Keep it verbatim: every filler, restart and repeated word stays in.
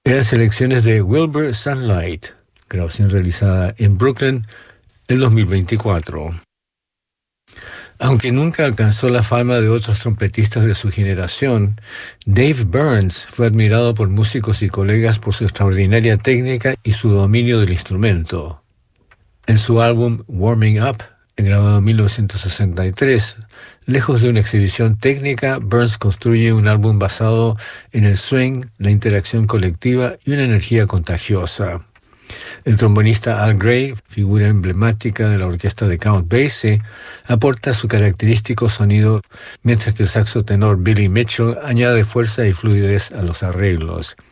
Eran selecciones de Wilbur Sunlight, grabación realizada en Brooklyn el dos mil veinticuatro. Aunque nunca alcanzó la fama de otros trompetistas de su generación, Dave Burns fue admirado por músicos y colegas por su extraordinaria técnica y su dominio del instrumento. En su álbum Warming Up, grabado en mil novecientos sesenta y tres, lejos de una exhibición técnica, Burns construye un álbum basado en el swing, la interacción colectiva y una energía contagiosa. El trombonista Al Gray, figura emblemática de la orquesta de Count Basie, aporta su característico sonido, mientras que el saxo tenor Billy Mitchell añade fuerza y fluidez a los arreglos.